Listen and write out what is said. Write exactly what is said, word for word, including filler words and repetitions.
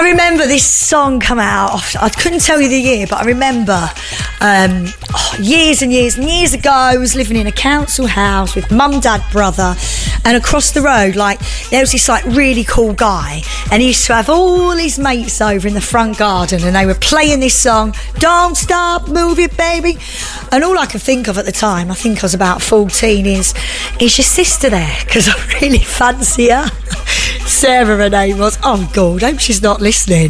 I remember this song come out. I couldn't tell you the year, but I remember um, oh, years and years and years ago, I was living in a council house with mum, dad, brother, and across the road, like, there was this like really cool guy, and he used to have all his mates over in the front garden, and they were playing this song, "Don't Stop, Move It, Baby." And all I could think of at the time, I think I was about fourteen, is, is your sister there? Because I really fancy her. Sarah, her name was. Oh God, hope she's not listening.